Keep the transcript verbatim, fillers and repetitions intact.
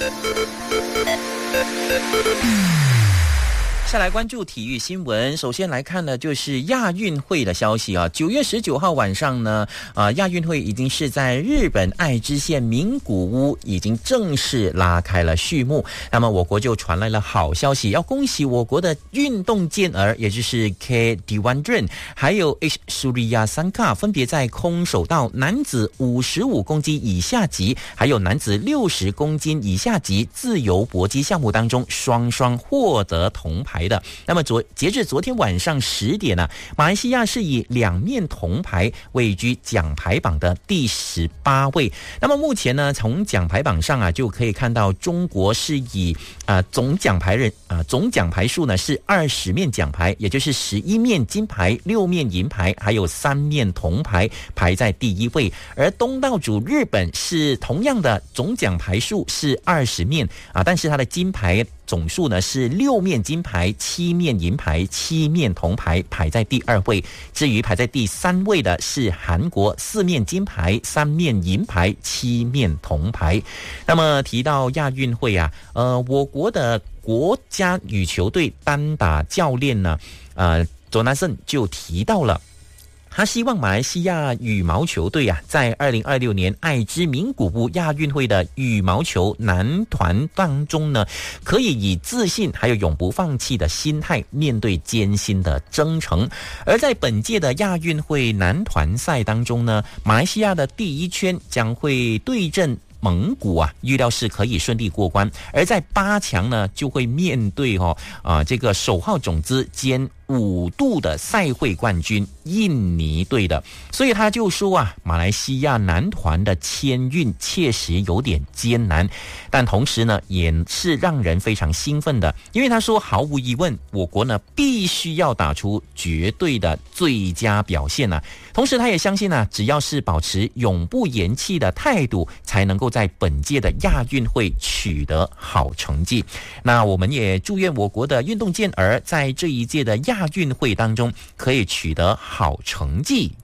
下来关注体育新闻，首先来看的就是亚运会的消息啊。九月十九号晚上呢，啊、呃，亚运会已经是在日本爱知县名古屋已经正式拉开了序幕。那么我国就传来了好消息，要恭喜我国的运动健儿，也就是 K Devendran 还有 H Surya Sangka 分别在空手道男子五十五公斤以下级，还有男子六十公斤以下级自由搏击项目当中双双获得铜牌的。那么昨截至昨天晚上十点呢、啊，马来西亚是以两面铜牌位居奖牌榜的第十八位。那么目前呢，从奖牌榜上啊就可以看到，中国是以啊、呃、总奖牌人啊、呃、总奖牌数呢是二十面奖牌，也就是十一面金牌、六面银牌，还有三面铜牌，排在第一位。而东道主日本是同样的总奖牌数是二十面啊，但是它的金牌总数呢是六面金牌、七面银牌、七面铜牌，排在第二位。至于排在第三位的是韩国，四面金牌、三面银牌、七面铜牌。那么提到亚运会啊，呃，我国的国家羽球队单打教练呢，呃，卓纳森就提到了，他希望马来西亚羽毛球队啊，在二零二六年爱知名古屋亚运会的羽毛球男团当中呢，可以以自信还有永不放弃的心态面对艰辛的征程。而在本届的亚运会男团赛当中呢，马来西亚的第一圈将会对阵蒙古啊，预料是可以顺利过关。而在八强呢，就会面对哦啊、呃、这个首号种子兼五度的赛会冠军印尼队的。所以他就说啊，马来西亚男团的签运确实有点艰难，但同时呢也是让人非常兴奋的，因为他说毫无疑问，我国呢必须要打出绝对的最佳表现啊。同时他也相信啊，只要是保持永不言弃的态度，才能够在本届的亚运会取得好成绩。那我们也祝愿我国的运动健儿在这一届的亚运会当中可以取得好成绩。